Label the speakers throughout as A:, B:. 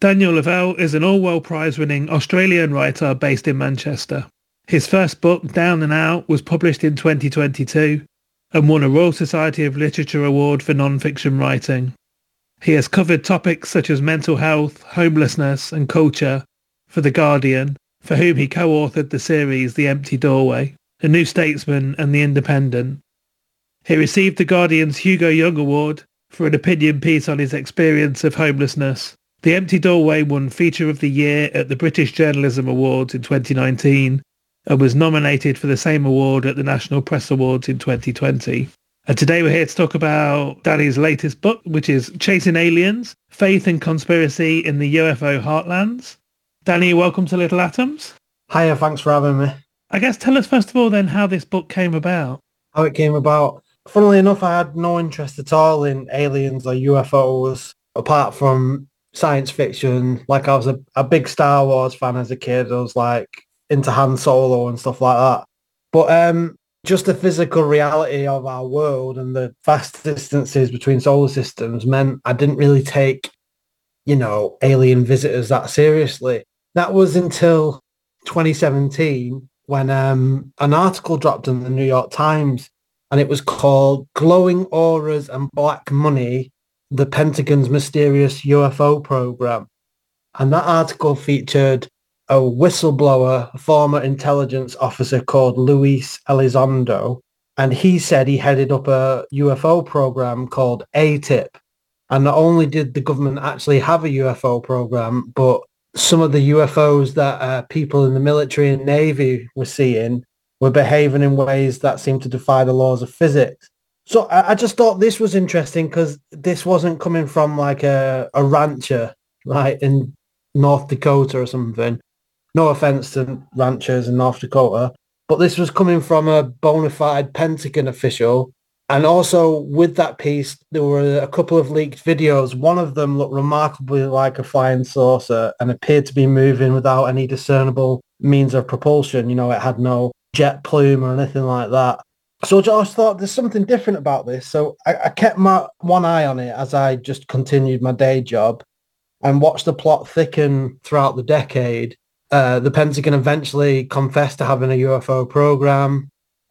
A: Daniel Lavelle is an Orwell Prize-winning Australian writer based in Manchester. His first book, Down and Out, was published in 2022 and won a Royal Society of Literature Award for non-fiction writing. He has covered topics such as mental health, homelessness and culture for The Guardian, for whom he co-authored the series The Empty Doorway, The New Statesman and The Independent. He received The Guardian's Hugo Young Award for an opinion piece on his experience of homelessness. The Empty Doorway won Feature of the Year at the British Journalism Awards in 2019 and was nominated for the same award at the National Press Awards in 2020. And today we're here to talk about Danny's latest book, which is Chasing Aliens, Faith and Conspiracy in the UFO Heartlands. Danny, welcome to Little Atoms.
B: Hiya, thanks for having me.
A: I guess tell us first of all then how this book came about.
B: How it came about. Funnily enough, I had no interest at all in aliens or UFOs, apart from science fiction. Like I was a big Star Wars fan as a kid. I was like into Han Solo and stuff like that. But just the physical reality of our world and the vast distances between solar systems meant I didn't really take, alien visitors that seriously. That was until 2017 when an article dropped in the New York Times, and it was called Glowing Auras and Black Money, the Pentagon's Mysterious UFO Program. And that article featured a whistleblower, a former intelligence officer called Luis Elizondo. And he said he headed up a UFO program called ATIP. And not only did the government actually have a UFO program, but some of the UFOs that people in the military and Navy were seeing were behaving in ways that seemed to defy the laws of physics. So I just thought this was interesting because this wasn't coming from like a rancher, like in North Dakota or something. No offense to ranchers in North Dakota, but this was coming from a bona fide Pentagon official. And also with that piece, there were a couple of leaked videos. One of them looked remarkably like a flying saucer and appeared to be moving without any discernible means of propulsion. It had no jet plume or anything like that. So I just thought there's something different about this. So I kept my one eye on it as I just continued my day job and watched the plot thicken throughout the decade. The Pentagon eventually confessed to having a UFO program.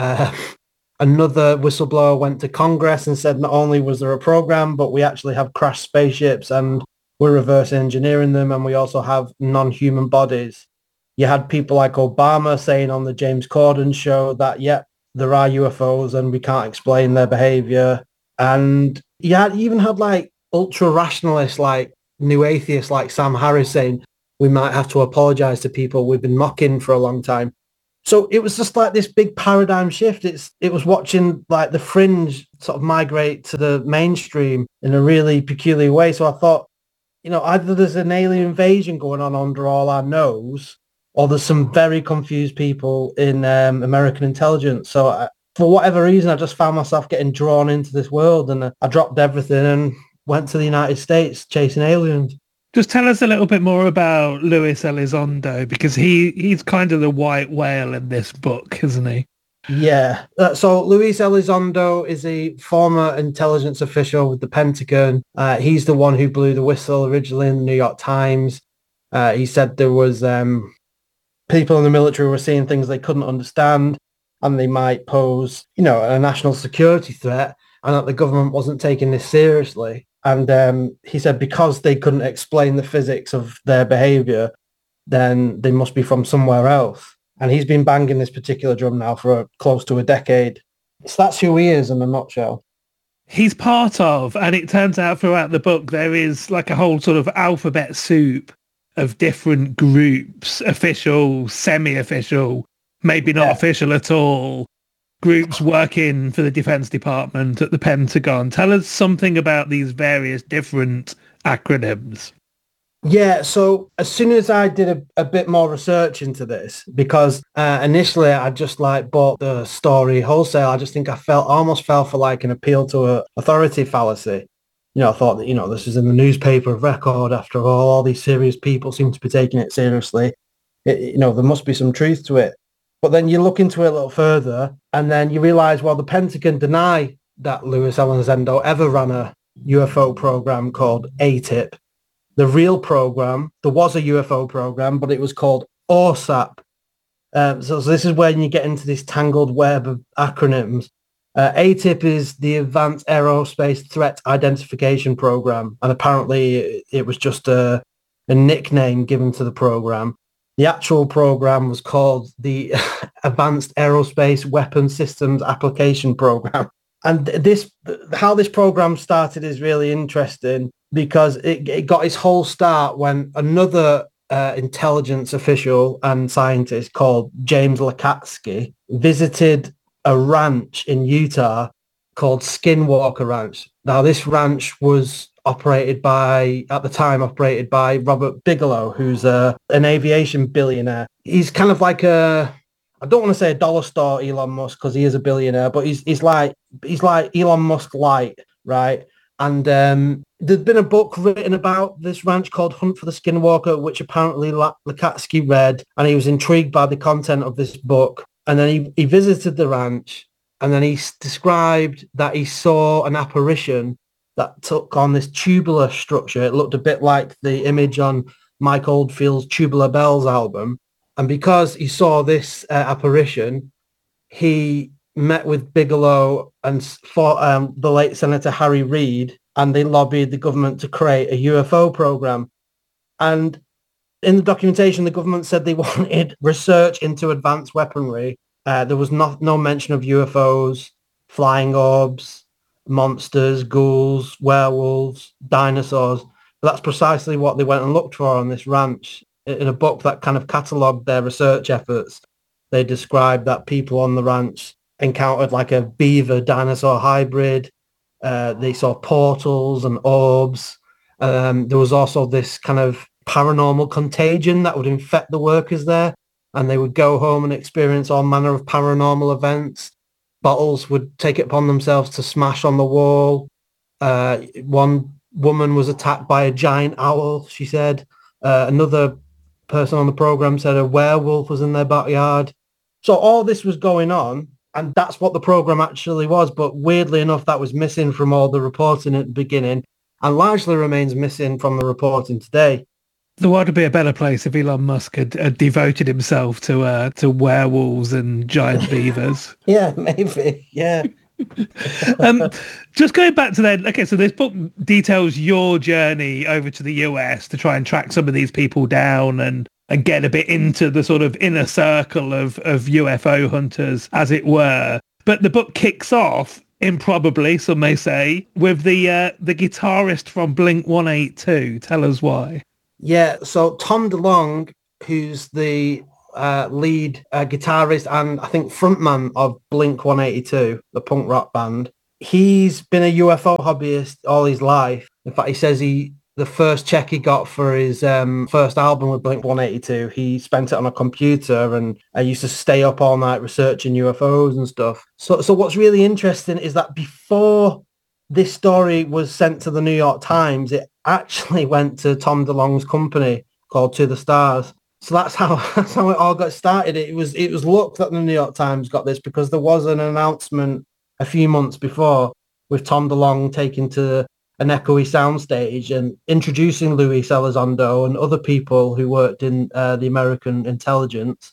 B: Another whistleblower went to Congress and said not only was there a program, but we actually have crashed spaceships and we're reverse engineering them, and we also have non-human bodies. You had people like Obama saying on the James Corden show that, yep, there are UFOs and we can't explain their behavior. And you even had like ultra-rationalists, like new atheists like Sam Harris saying, we might have to apologize to people we've been mocking for a long time. So it was just like this big paradigm shift. It was watching like the fringe sort of migrate to the mainstream in a really peculiar way. So I thought, either there's an alien invasion going on under all our nose, or there's some very confused people in American intelligence. So for whatever reason, I just found myself getting drawn into this world, and I dropped everything and went to the United States chasing aliens.
A: Just tell us a little bit more about Luis Elizondo, because he's kind of the white whale in this book, isn't he?
B: Yeah. So Luis Elizondo is a former intelligence official with the Pentagon. He's the one who blew the whistle originally in the New York Times. He said there was people in the military were seeing things they couldn't understand and they might pose, a national security threat, and that the government wasn't taking this seriously. And he said because they couldn't explain the physics of their behavior, then they must be from somewhere else. And he's been banging this particular drum now for close to a decade. So that's who he is in a nutshell.
A: He's part of, and it turns out throughout the book, there is like a whole sort of alphabet soup of different groups, official, semi-official, maybe not official at all, groups working for the Defense Department at the Pentagon. Tell us something about these various different acronyms.
B: Yeah, so as soon as I did a bit more research into this, because initially I just like bought the story wholesale, I just think almost fell for like an appeal to a authority fallacy. I thought that, this is in the newspaper of record after all these serious people seem to be taking it seriously. There must be some truth to it. But then you look into it a little further and then you realize, well, the Pentagon deny that Luis Elizondo ever ran a UFO program called ATIP. the real program. There was a UFO program, but it was called OSAP. So this is when you get into this tangled web of acronyms. ATIP is the Advanced Aerospace Threat Identification Program, and apparently it was just a nickname given to the program. The actual program was called the Advanced Aerospace Weapon Systems Application Program. And how this program started is really interesting because it got its whole start when another intelligence official and scientist called James Lakatsky visited a ranch in Utah called Skinwalker Ranch. Now, this ranch was operated by Robert Bigelow, who's an aviation billionaire. He's kind of like I don't want to say a dollar store Elon Musk because he is a billionaire, but he's like Elon Musk light, right? And there'd been a book written about this ranch called Hunt for the Skinwalker, which apparently Lakatsky read, and he was intrigued by the content of this book. And then he visited the ranch, and then he described that he saw an apparition that took on this tubular structure. It looked a bit like the image on Mike Oldfield's Tubular Bells album. And because he saw this apparition, he met with Bigelow and fought the late Senator Harry Reid, and they lobbied the government to create a UFO program. And in the documentation, the government said they wanted research into advanced weaponry. There was no mention of UFOs, flying orbs, monsters, ghouls, werewolves, dinosaurs. But that's precisely what they went and looked for on this ranch. In a book that kind of catalogued their research efforts, they described that people on the ranch encountered like a beaver dinosaur hybrid. They saw portals and orbs. There was also this kind of paranormal contagion that would infect the workers there, and they would go home and experience all manner of paranormal events. Bottles would take it upon themselves to smash on the wall. One woman was attacked by a giant owl, she said. Another person on the program said a werewolf was in their backyard. So all this was going on, and that's what the program actually was. But weirdly enough, that was missing from all the reporting at the beginning, and largely remains missing from the reporting today.
A: The world would be a better place if Elon Musk had devoted himself to werewolves and giant beavers.
B: Yeah, maybe. Yeah.
A: Just going back to then, okay, so this book details your journey over to the US to try and track some of these people down and get a bit into the sort of inner circle of UFO hunters, as it were. But the book kicks off, improbably, some may say, with the guitarist from Blink-182. Tell us why.
B: Yeah, so Tom DeLonge, who's the lead guitarist and I think frontman of Blink-182, the punk rock band, he's been a UFO hobbyist all his life. In fact, he says the first check he got for his first album with Blink-182, he spent it on a computer and used to stay up all night researching UFOs and stuff. So what's really interesting is that before this story was sent to the New York Times, it actually went to Tom DeLonge's company called To the Stars. So that's how it all got started. It was luck that the New York Times got this, because there was an announcement a few months before with Tom DeLonge taking to an echoey soundstage and introducing Luis Elizondo and other people who worked in the American intelligence,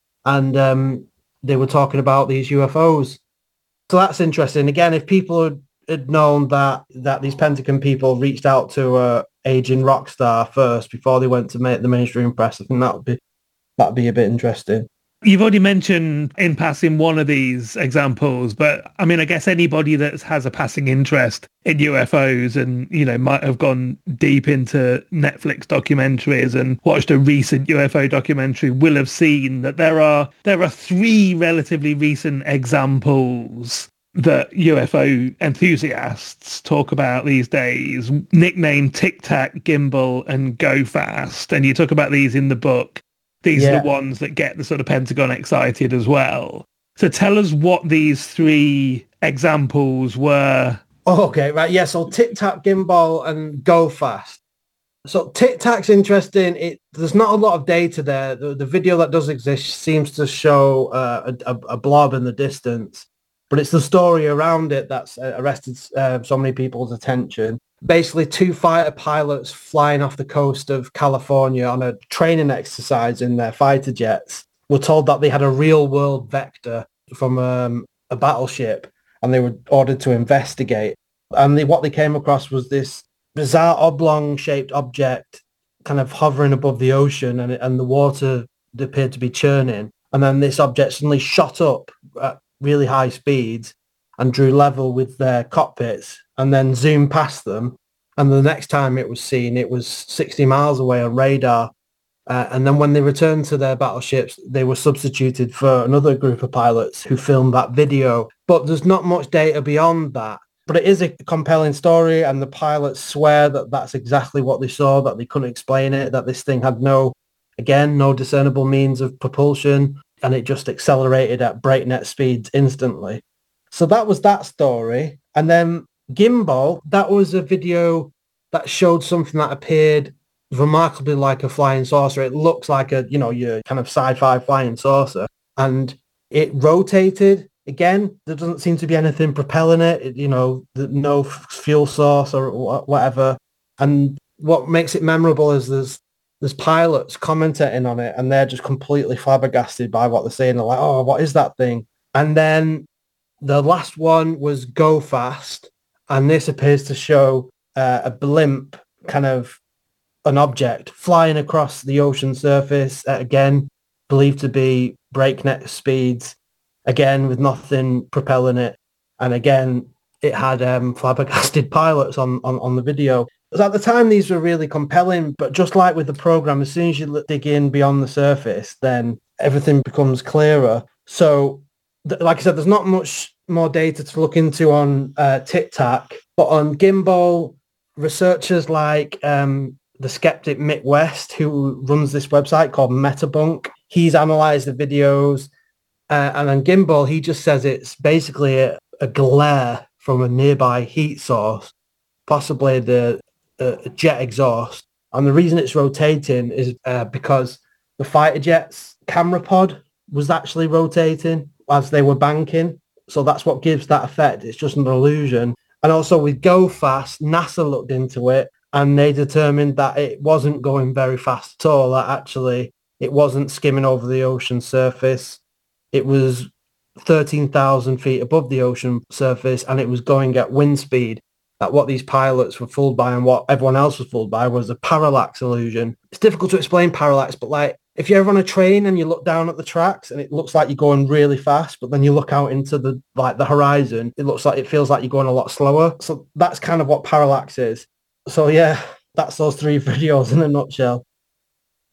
B: and they were talking about these UFOs. So that's interesting. Again, if people had known that these Pentagon people reached out to a aging rock star first before they went to make the mainstream press, I think that'd be a bit interesting.
A: You've already mentioned in passing one of these examples, but I mean, I guess anybody that has a passing interest in UFOs and, might have gone deep into Netflix documentaries and watched a recent UFO documentary will have seen that there are three relatively recent examples that UFO enthusiasts talk about these days, nicknamed Tic Tac, Gimbal, and Go Fast. And you talk about these in the book. These are the ones that get the sort of Pentagon excited as well. So tell us what these three examples were.
B: Okay, right. Yeah, so Tic Tac, Gimbal, and Go Fast. So Tic Tac's interesting. There's not a lot of data there. The video that does exist seems to show a blob in the distance. But it's the story around it that's arrested so many people's attention. basically two fighter pilots flying off the coast of California on a training exercise in their fighter jets were told that they had a real world vector from a battleship, and they were ordered to investigate. And what they came across was this bizarre oblong shaped object kind of hovering above the ocean, and the water appeared to be churning. And then this object suddenly shot up at really high speeds and drew level with their cockpits and then zoomed past them. And the next time it was seen, it was 60 miles away on radar. And then when they returned to their battleships, they were substituted for another group of pilots who filmed that video. But there's not much data beyond that. But it is a compelling story, and the pilots swear that that's exactly what they saw, that they couldn't explain it, that this thing had no discernible means of propulsion, and it just accelerated at breakneck speeds instantly. So that was that story. And then Gimbal, that was a video that showed something that appeared remarkably like a flying saucer. It looks like your kind of sci-fi flying saucer, and it rotated. Again, there doesn't seem to be anything propelling it, no fuel source or whatever. And what makes it memorable is there's pilots commentating on it, and they're just completely flabbergasted by what they're saying. They're like, oh, what is that thing? And then the last one was Go Fast, and this appears to show a blimp, kind of an object flying across the ocean surface, again, believed to be breakneck speeds, again, with nothing propelling it. And again, it had flabbergasted pilots on the video. So at the time, these were really compelling, but just like with the program, as soon as you dig in beyond the surface, then everything becomes clearer. So, like I said, there's not much more data to look into on Tic-Tac, but on Gimbal, researchers like the skeptic Mick West, who runs this website called Metabunk, he's analysed the videos, and on Gimbal, he just says it's basically a glare from a nearby heat source, possibly the jet exhaust. And the reason it's rotating is because the fighter jet's camera pod was actually rotating as they were banking. So that's what gives that effect. It's just an illusion. And also with Go Fast, NASA looked into it, and they determined that it wasn't going very fast at all, that actually it wasn't skimming over the ocean surface. It was 13,000 feet above the ocean surface, and it was going at wind speed. That what these pilots were fooled by and what everyone else was fooled by was a parallax illusion. It's difficult to explain parallax, but like if you're ever on a train and you look down at the tracks and it looks like you're going really fast, but then you look out into the horizon, it feels like you're going a lot slower. So that's kind of what parallax is. So yeah, that's those three videos in a nutshell.